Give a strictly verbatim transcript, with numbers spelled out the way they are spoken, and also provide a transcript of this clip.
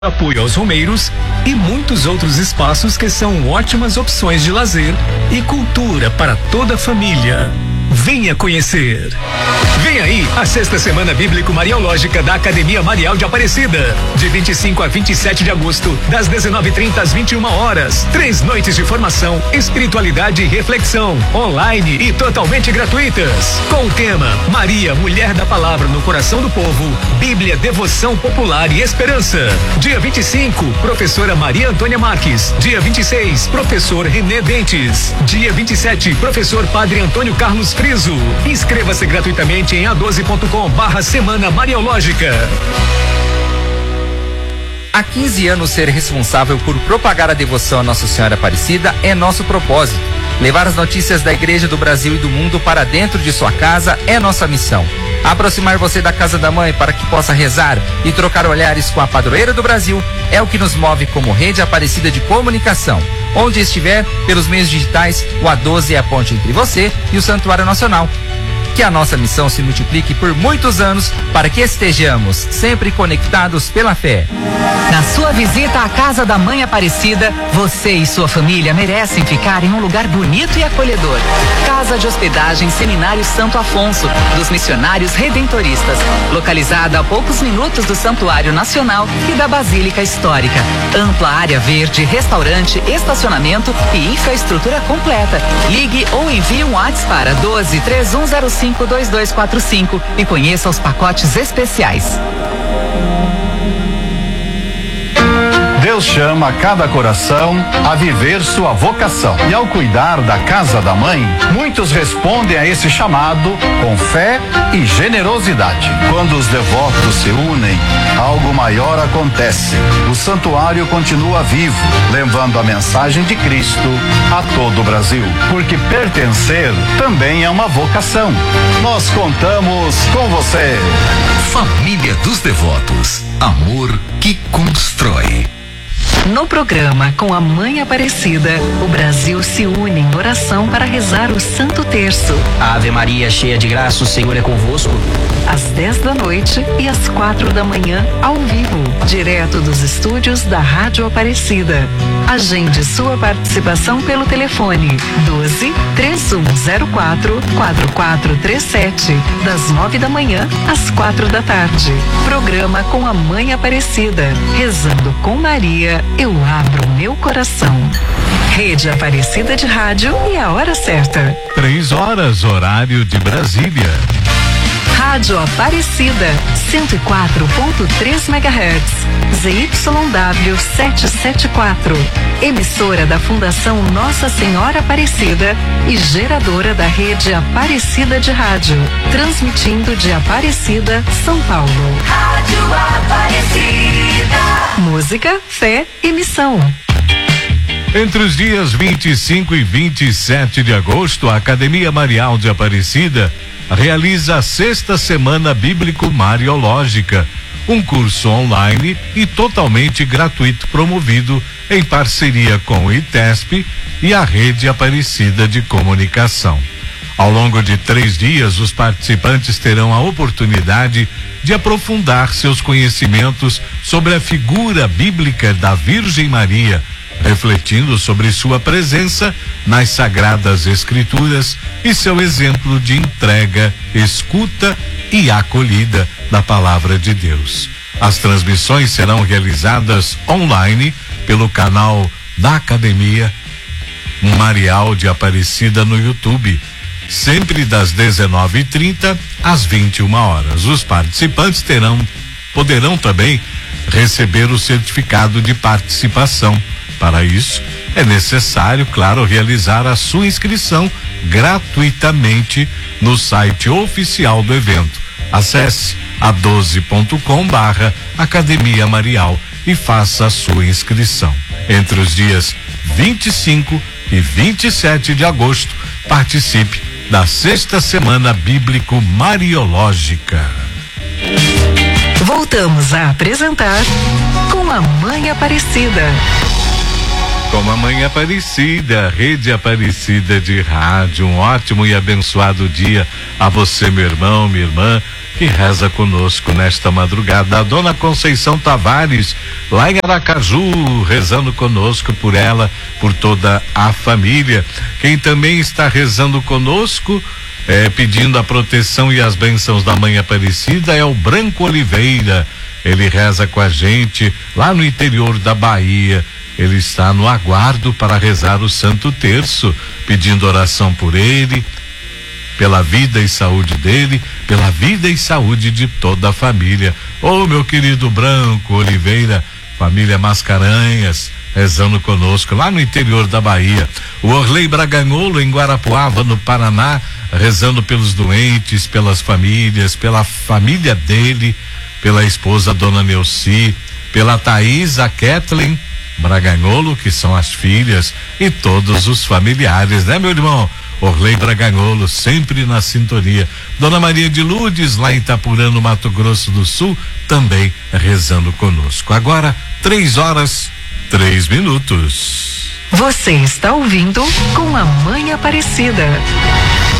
apoio aos romeiros e muitos outros espaços que são ótimas opções de lazer e cultura para toda a família. Venha conhecer. Vem aí a sexta semana bíblico mariológica da Academia Marial de Aparecida, de vinte e cinco a vinte e sete de agosto, das dezenove e trinta às vinte e uma horas. Três noites de formação, espiritualidade e reflexão, online e totalmente gratuitas. Com o tema Maria, Mulher da Palavra no Coração do Povo, Bíblia, Devoção Popular e Esperança. Dia vinte e cinco, professora Maria Antônia Marques. Dia vinte e seis, professor René Dentes. Dia vinte e sete, professor Padre Antônio Carlos Friso. Inscreva-se gratuitamente em a doze ponto com barra Semana Mariológica. Há quinze anos, ser responsável por propagar a devoção a Nossa Senhora Aparecida é nosso propósito. Levar as notícias da Igreja do Brasil e do mundo para dentro de sua casa é nossa missão. Aproximar você da Casa da Mãe para que possa rezar e trocar olhares com a padroeira do Brasil é o que nos move como Rede Aparecida de Comunicação. Onde estiver, pelos meios digitais, o A doze é a ponte entre você e o Santuário Nacional. Que a nossa missão se multiplique por muitos anos para que estejamos sempre conectados pela fé. Na sua visita à Casa da Mãe Aparecida, você e sua família merecem ficar em um lugar bonito e acolhedor. Casa de Hospedagem Seminário Santo Afonso, dos Missionários Redentoristas, localizada a poucos minutos do Santuário Nacional e da Basílica Histórica. Ampla área verde, restaurante, estacionamento e infraestrutura completa. Ligue ou envie um WhatsApp para doze, três um zero cinco, dois dois quatro cinco e conheça os pacotes especiais. Deus chama cada coração a viver sua vocação. E ao cuidar da Casa da Mãe, muitos respondem a esse chamado com fé e generosidade. Quando os devotos se unem, algo maior acontece. O santuário continua vivo, levando a mensagem de Cristo a todo o Brasil. Porque pertencer também é uma vocação. Nós contamos com você. Família dos Devotos. Amor que constrói. No programa Com a Mãe Aparecida, o Brasil se une em oração para rezar o Santo Terço. Ave Maria, cheia de graça, o Senhor é convosco. Às dez da noite e às quatro da manhã, ao vivo, direto dos estúdios da Rádio Aparecida. Agende sua participação pelo telefone doze, três um zero quatro, quatro quatro três sete, das nove da manhã às quatro da tarde. Programa Com a Mãe Aparecida, rezando com Maria, eu abro meu coração. Rede Aparecida de Rádio e a hora certa. Três horas, horário de Brasília. Rádio Aparecida, cento e quatro ponto três megahertz, Z Y W setecentos e setenta e quatro. Emissora da Fundação Nossa Senhora Aparecida e geradora da Rede Aparecida de Rádio. Transmitindo de Aparecida, São Paulo. Rádio Aparecida. Música, fé e missão. Entre os dias vinte e cinco e vinte e sete de agosto, a Academia Marial de Aparecida realiza a sexta Semana Bíblico Mariológica, um curso online e totalmente gratuito promovido em parceria com o ITESP e a Rede Aparecida de Comunicação. Ao longo de três dias, os participantes terão a oportunidade de aprofundar seus conhecimentos sobre a figura bíblica da Virgem Maria, refletindo sobre sua presença nas Sagradas Escrituras e seu exemplo de entrega, escuta e acolhida da Palavra de Deus. As transmissões serão realizadas online pelo canal da Academia Marial de Aparecida no YouTube, sempre das dezenove e trinta às vinte e uma horas. Os participantes terão, poderão também receber o certificado de participação. Para isso, é necessário, claro, realizar a sua inscrição gratuitamente no site oficial do evento. Acesse a doze ponto com barra Academia Marial e faça a sua inscrição. Entre os dias vinte e cinco e vinte e sete de agosto, participe da sexta Semana Bíblico Mariológica. Voltamos a apresentar Com a Mãe Aparecida. Com a Mãe Aparecida, Rede Aparecida de Rádio, um ótimo e abençoado dia a você, meu irmão, minha irmã, que reza conosco nesta madrugada. A Dona Conceição Tavares, lá em Aracaju, rezando conosco por ela, por toda a família. Quem também está rezando conosco, é, pedindo a proteção e as bênçãos da Mãe Aparecida, é o Branco Oliveira. Ele reza com a gente lá no interior da Bahia. Ele está no aguardo para rezar o Santo Terço, pedindo oração por ele, pela vida e saúde dele, pela vida e saúde de toda a família. Ô, meu querido Branco Oliveira, família Mascarenhas, rezando conosco lá no interior da Bahia. O Orley Braganholo, em Guarapuava, no Paraná, rezando pelos doentes, pelas famílias, pela família dele, pela esposa Dona Neuci, pela Thaís, a Kathleen Braganholo, que são as filhas, e todos os familiares, né, meu irmão? Orley Braganholo, sempre na sintonia. Dona Maria de Lourdes, lá em Itapurã, no Mato Grosso do Sul, também rezando conosco. Agora, três horas, três minutos. Você está ouvindo Com a Mãe Aparecida.